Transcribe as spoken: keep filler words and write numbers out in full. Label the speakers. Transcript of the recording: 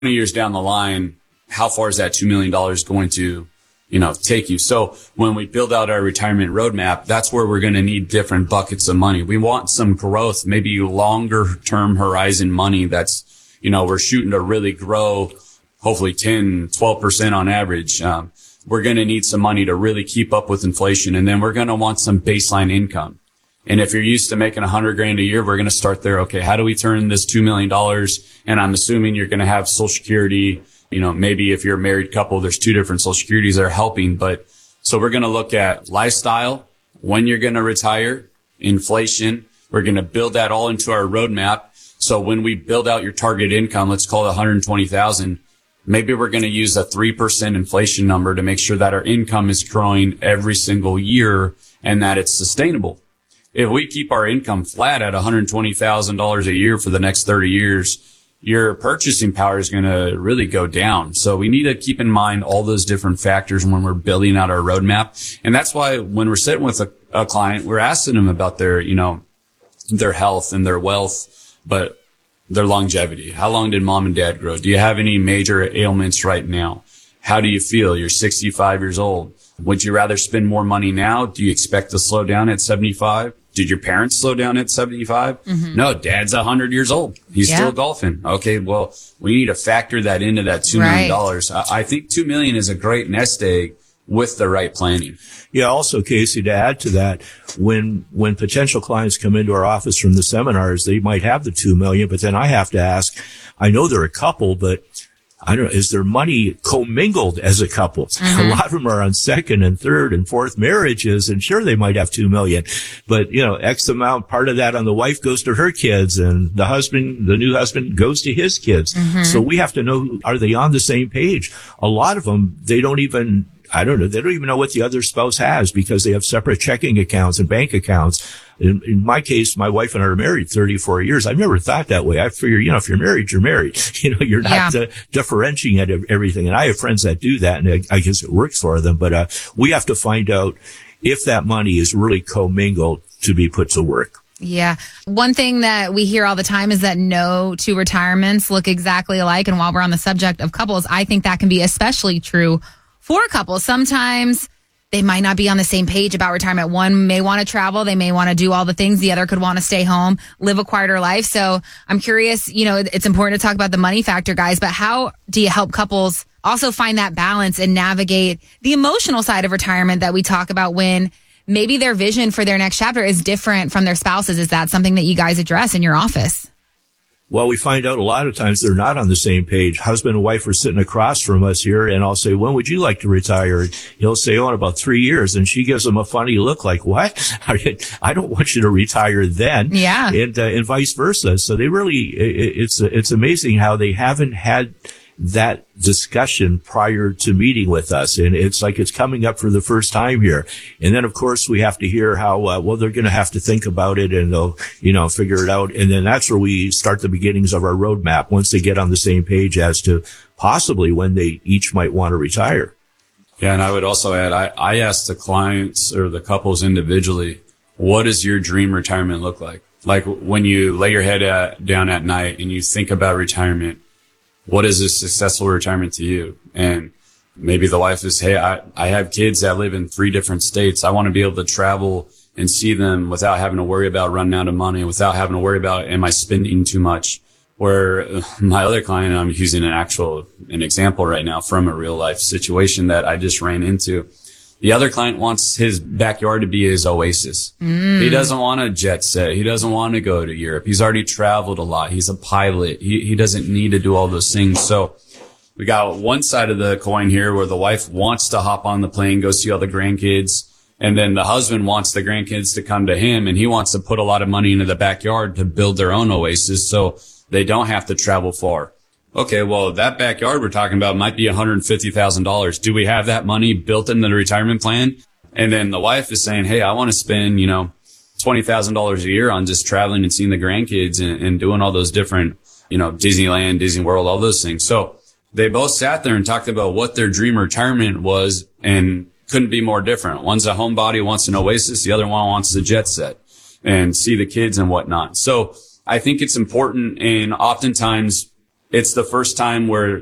Speaker 1: years down the line, how far is that two million dollars going to, you know, take you? So when we build out our retirement roadmap, that's where we're going to need different buckets of money. We want some growth, maybe longer term horizon money that's, you know, we're shooting to really grow, hopefully ten, twelve percent on average. Um, we're going to need some money to really keep up with inflation. And then we're going to want some baseline income. And if you're used to making a hundred grand a year, we're going to start there. Okay, how do we turn this two million dollars? And I'm assuming you're going to have Social Security. You know, maybe if you're a married couple, there's two different Social Securities that are helping. But so we're going to look at lifestyle, when you're going to retire, inflation. We're going to build that all into our roadmap. So when we build out your target income, let's call it one hundred twenty thousand. Maybe we're going to use a three percent inflation number to make sure that our income is growing every single year and that it's sustainable. If we keep our income flat at one hundred twenty thousand dollars a year for the next thirty years, your purchasing power is going to really go down. So we need to keep in mind all those different factors when we're building out our roadmap. And that's why when we're sitting with a, a client, we're asking them about their, you know, their health and their wealth, but their longevity. How long did mom and dad grow? Do you have any major ailments right now? How do you feel? You're sixty-five years old. Would you rather spend more money now? Do you expect to slow down at seventy-five? Did your parents slow down at seventy-five? Mm-hmm. No, dad's one hundred years old. He's yeah. still golfing. Okay, well, we need to factor that into that two million dollars. Right. I, I think two million dollars is a great nest egg with the right planning.
Speaker 2: Yeah, also, Casey, to add to that, when when potential clients come into our office from the seminars, they might have the two million dollars, but then I have to ask, I know they're a couple, but I don't know, is their money commingled as a couple? Mm-hmm. A lot of them are on second and third and fourth marriages, and sure, they might have two million, but you know, X amount, part of that on the wife goes to her kids, and the husband, the new husband goes to his kids. Mm-hmm. So we have to know, are they on the same page? A lot of them, they don't even, I don't know, they don't even know what the other spouse has because they have separate checking accounts and bank accounts. In, in my case, my wife and I are married thirty-four years. I've never thought that way. I figure, you know, if you're married, you're married. You know, you're not yeah. uh, differentiating everything. And I have friends that do that, and I, I guess it works for them. But uh we have to find out if that money is really commingled to be put to work.
Speaker 3: Yeah. One thing that we hear all the time is that no two retirements look exactly alike. And while we're on the subject of couples, I think that can be especially true for couples. Sometimes they might not be on the same page about retirement. One may want to travel. They may want to do all the things. The other could want to stay home, live a quieter life. So I'm curious, you know, it's important to talk about the money factor, guys, but how do you help couples also find that balance and navigate the emotional side of retirement that we talk about when maybe their vision for their next chapter is different from their spouse's? Is that something that you guys address in your office?
Speaker 2: Well, we find out a lot of times they're not on the same page. Husband and wife are sitting across from us here, and I'll say, when would you like to retire? And he'll say, oh, in about three years. And she gives him a funny look like, what? I don't want you to retire then.
Speaker 3: Yeah.
Speaker 2: And, uh, and vice versa. So they really, it's, it's amazing how they haven't had that discussion prior to meeting with us. And it's like it's coming up for the first time here. And then, of course, we have to hear how, uh, well, they're going to have to think about it and they'll, you know, figure it out. And then that's where we start the beginnings of our roadmap once they get on the same page as to possibly when they each might want to retire.
Speaker 1: Yeah. And I would also add, I, I ask the clients or the couples individually, what does your dream retirement look like? Like when you lay your head at, down at night and you think about retirement, what is a successful retirement to you? And maybe the wife is, hey, I, I have kids that live in three different states. I want to be able to travel and see them without having to worry about running out of money, without having to worry about, am I spending too much? Where my other client, I'm using an actual, an example right now from a real life situation that I just ran into. The other client wants his backyard to be his oasis. Mm. He doesn't want a jet set. He doesn't want to go to Europe. He's already traveled a lot. He's a pilot. He, he doesn't need to do all those things. So we got one side of the coin here where the wife wants to hop on the plane, go see all the grandkids. And then the husband wants the grandkids to come to him, and he wants to put a lot of money into the backyard to build their own oasis so they don't have to travel far. Okay, well, that backyard we're talking about might be one hundred fifty thousand dollars. Do we have that money built in the retirement plan? And then the wife is saying, hey, I want to spend, you know, twenty thousand dollars a year on just traveling and seeing the grandkids and, and doing all those different, you know, Disneyland, Disney World, all those things. So they both sat there and talked about what their dream retirement was and couldn't be more different. One's a homebody, wants an oasis. The other one wants a jet set and see the kids and whatnot. So I think it's important, and oftentimes it's the first time where